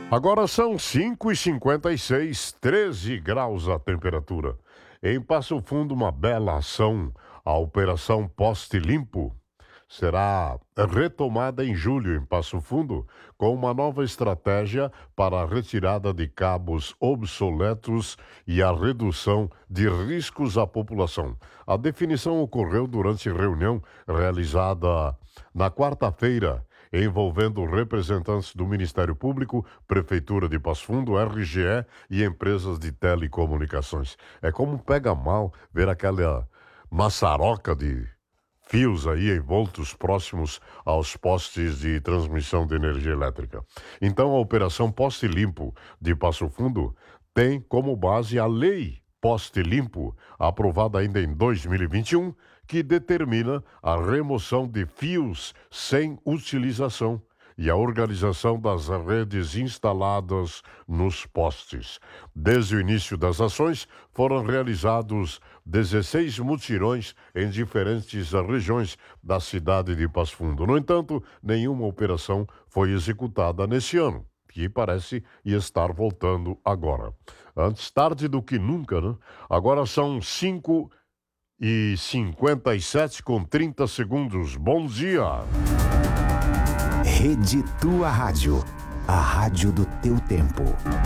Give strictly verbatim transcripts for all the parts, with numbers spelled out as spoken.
Agora são cinco e cinquenta e seis, treze graus a temperatura. Em Passo Fundo, uma bela ação, a Operação Poste Limpo, será retomada em julho em Passo Fundo, com uma nova estratégia para a retirada de cabos obsoletos e a redução de riscos à população. A definição ocorreu durante reunião realizada na quarta-feira, envolvendo representantes do Ministério Público, Prefeitura de Passo Fundo, R G E e empresas de telecomunicações. É como pega mal ver aquela maçaroca de fios aí envoltos próximos aos postes de transmissão de energia elétrica. Então, a Operação Poste Limpo de Passo Fundo tem como base a Lei Poste Limpo, aprovada ainda em dois mil e vinte e um, que determina a remoção de fios sem utilização e a organização das redes instaladas nos postes. Desde o início das ações, foram realizados dezesseis mutirões em diferentes regiões da cidade de Passo Fundo. No entanto, nenhuma operação foi executada nesse ano, que parece estar voltando agora. Antes tarde do que nunca, né? Agora são cinco e cinquenta e sete com trinta segundos. Bom dia! Rede Tua Rádio, a rádio do teu tempo.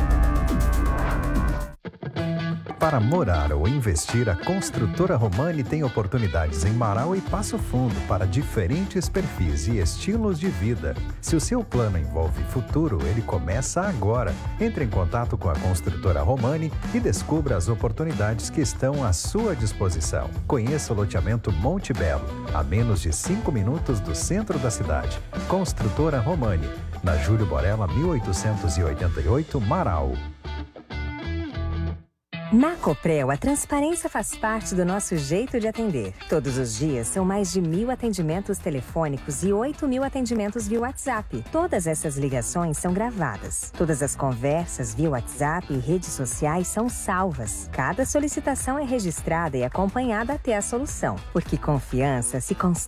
Para morar ou investir, a Construtora Romani tem oportunidades em Marau e Passo Fundo para diferentes perfis e estilos de vida. Se o seu plano envolve futuro, ele começa agora. Entre em contato com a Construtora Romani e descubra as oportunidades que estão à sua disposição. Conheça o loteamento Monte Belo, a menos de cinco minutos do centro da cidade. Construtora Romani, na Júlio Borella, mil oitocentos e oitenta e oito, Marau. Na Coprel, a transparência faz parte do nosso jeito de atender. Todos os dias são mais de mil atendimentos telefônicos e oito mil atendimentos via WhatsApp. Todas essas ligações são gravadas. Todas as conversas via WhatsApp e redes sociais são salvas. Cada solicitação é registrada e acompanhada até a solução, porque confiança se constrói